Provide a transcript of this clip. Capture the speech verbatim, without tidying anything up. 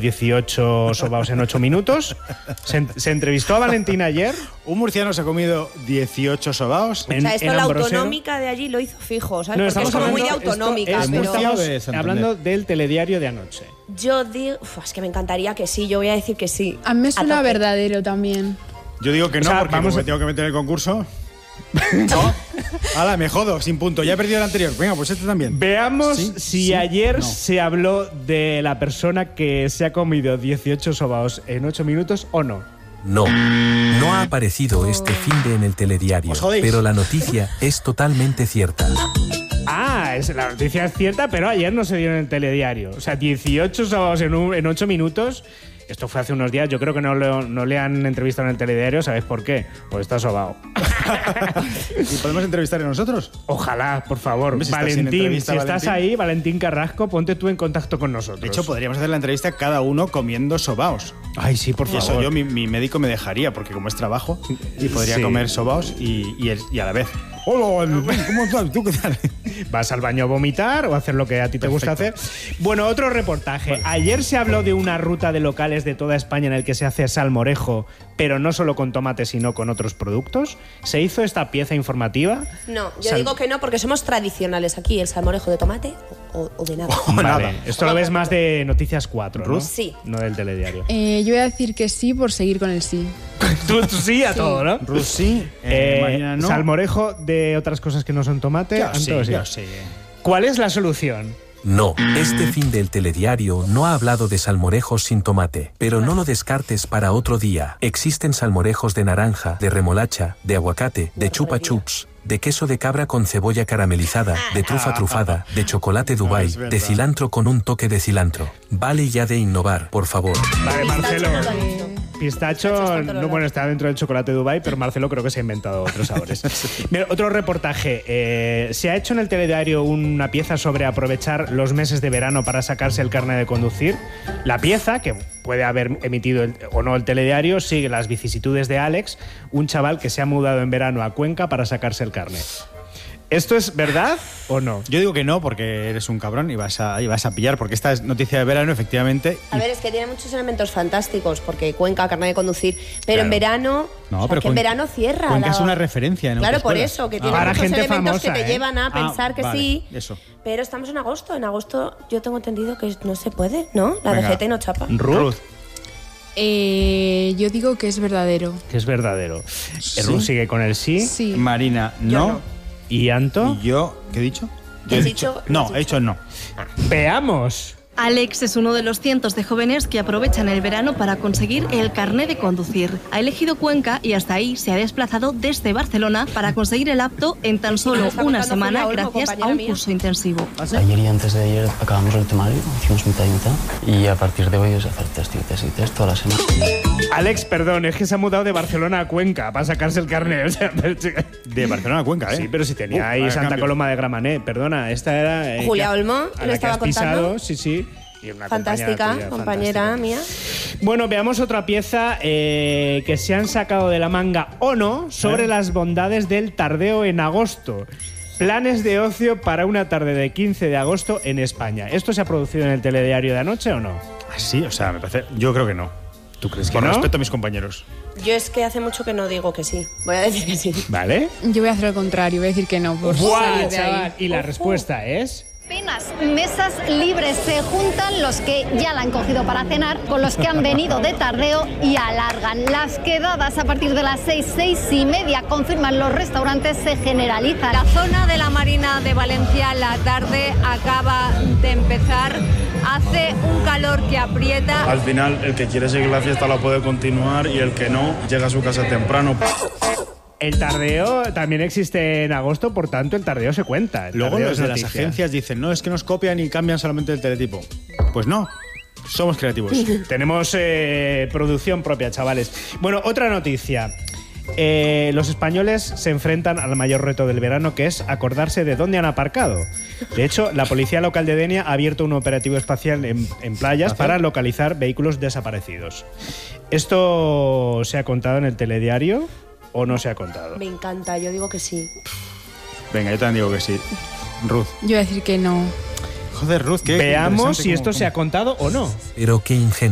dieciocho sobaos en ocho minutos. Se, se entrevistó a Valentín ayer. Un murciano se ha comido dieciocho sobaos. En, o sea, esto la autonómica de allí lo hizo fijo, ¿sabes? No, Porque es como hablando, muy de autonómica. Es, pero... Estamos de hablando del telediario de anoche. Yo digo... Uf, es que me encantaría que sí, yo voy a decir que sí. A mí me suena verdadero también. Yo digo que no, o sea, porque vamos, como me tengo que meter en el concurso... No, hala, me jodo, sin punto. Ya he perdido el anterior. Venga, pues este también. Veamos ¿Sí? si ¿Sí? ayer no. se habló de la persona que se ha comido dieciocho sobaos en ocho minutos o no. No, no ha aparecido este finde en el telediario, pero la noticia es totalmente cierta. Ah, es, la noticia es cierta, pero ayer no se dio en el telediario. O sea, dieciocho sobaos en, un, en ocho minutos... Esto fue hace unos días, yo creo que no, lo, no le han entrevistado en el telediario, ¿sabéis por qué? Pues está sobao. ¿Y podemos entrevistar a nosotros? Ojalá, por favor. Hombre, si Valentín, estás si estás Valentín. ahí, Valentín Carrasco, ponte tú en contacto con nosotros. De hecho, podríamos hacer la entrevista cada uno comiendo sobaos. Ay, sí, por y favor. Eso yo, mi, mi médico me dejaría, porque como es trabajo, y podría sí. comer sobaos y, y, el, y a la vez. Hola, ¿cómo estás? ¿Tú qué tal? ¿Vas al baño a vomitar o a hacer lo que a ti te Perfecto. gusta hacer? Bueno, otro reportaje. Bueno. Ayer se habló de una ruta de locales de toda España en el que se hace salmorejo, pero no solo con tomate, sino con otros productos. ¿Se hizo esta pieza informativa? No, yo Sal... digo que no, porque somos tradicionales aquí, el salmorejo de tomate o, o de nada. Vale. nada. Esto lo ves más de Noticias cuatro, ¿no? Sí. No del telediario. Eh, yo voy a decir que sí por seguir con el sí. tú, tú sí a sí. todo, ¿no? Ruth sí, eh, eh, Marina no. Salmorejo de otras cosas que no son tomate. Yo sí, sí. yo sí. ¿Cuál es la solución? No, este fin del telediario no ha hablado de salmorejos sin tomate, pero no lo descartes para otro día. Existen salmorejos de naranja, de remolacha, de aguacate, de chupa chups, de queso de cabra con cebolla caramelizada, de trufa trufada, de chocolate Dubai, no, de cilantro con un toque de cilantro. Vale ya de innovar, por favor. Vale, Marcelo. Pistacho, no, bueno, está dentro del chocolate Dubai, pero Marcelo creo que se ha inventado otros sabores. Mira, otro reportaje. Eh, se ha hecho en el telediario una pieza sobre aprovechar los meses de verano para sacarse el carnet de conducir. La pieza, que puede haber emitido el, o no el telediario, sigue las vicisitudes de Alex, un chaval que se ha mudado en verano a Cuenca para sacarse el carnet. ¿Esto es verdad o no? Yo digo que no, porque eres un cabrón y vas a, y vas a pillar, porque esta es noticia de verano, efectivamente. A ver, es que tiene muchos elementos fantásticos, porque Cuenca, carnet de conducir, pero claro. en verano... No, o sea, pero que en verano cierra. Cuenca la... es una referencia, ¿no? Claro, por eso, que tiene ah, muchos elementos famosa, que te ¿eh? llevan a pensar ah, que vale, sí. Eso. Pero estamos en agosto. En agosto yo tengo entendido que no se puede, ¿no? La Venga. D G T no chapa. Ruth. Eh, yo digo que es verdadero. Que es verdadero. ¿Sí? Ruth sigue con el sí. Sí. Marina, no. Yo no. ¿Y Anto? ¿Y yo qué he dicho? ¿Qué he has dicho? dicho? No, ¿Has he dicho no. Veamos. Alex es uno de los cientos de jóvenes que aprovechan el verano para conseguir el carné de conducir. Ha elegido Cuenca y hasta ahí se ha desplazado desde Barcelona para conseguir el apto en tan solo una semana gracias a un curso intensivo. Ayer y antes de ayer acabamos el temario, hicimos mitad y mitad y a partir de hoy es hacer test y test y test toda la semana. Alex, perdón, es que se ha mudado de Barcelona a Cuenca para sacarse el carnet. O sea, de Barcelona a Cuenca, ¿eh? Sí, pero si tenía uh, ahí Santa cambio. Coloma de Gramenet. Perdona, esta era... Eh, Julia que, Olmo, a lo la estaba que has pisado, contando. sí, sí. Y una Fantástica, compañera, tuya, compañera fantástica. mía. Bueno, veamos otra pieza eh, que se han sacado de la manga o no sobre ¿Eh? las bondades del tardeo en agosto. Planes de ocio para una tarde de quince de agosto en España. ¿Esto se ha producido en el telediario de anoche o no? Sí, o sea, me parece... Yo creo que no. ¿Tú crees que Por no? respeto a mis compañeros. Yo es que hace mucho que no digo que sí. Voy a decir que sí. ¿Vale? Yo voy a hacer lo contrario, voy a decir que no. Por ¡Buah, chaval! Y la uh, respuesta uh. es... Apenas mesas libres, se juntan los que ya la han cogido para cenar con los que han venido de tardeo y alargan. Las quedadas a partir de las seis, seis y media, confirman los restaurantes, se generalizan. La zona de la Marina de Valencia, la tarde acaba de empezar. Hace un calor que aprieta. Al final, el que quiere seguir la fiesta la puede continuar y el que no, llega a su casa temprano. El tardeo también existe en agosto, por tanto el tardeo se cuenta. El Luego los de las noticia. agencias dicen, no, es que nos copian y cambian solamente el teletipo. Pues no, somos creativos. Tenemos eh, producción propia, chavales. Bueno, otra noticia. Eh, los españoles se enfrentan al mayor reto del verano, que es acordarse de dónde han aparcado. De hecho, la policía local de Denia ha abierto un operativo espacial en, en playas para localizar vehículos desaparecidos. ¿Esto se ha contado en el telediario o no se ha contado? Me encanta, yo digo que sí. Venga, yo también digo que sí. Ruth. Yo voy a decir que no. Joder, Ruth, ¿qué? Veamos si cómo, esto cómo. se ha contado o no. Pero qué ingenuo.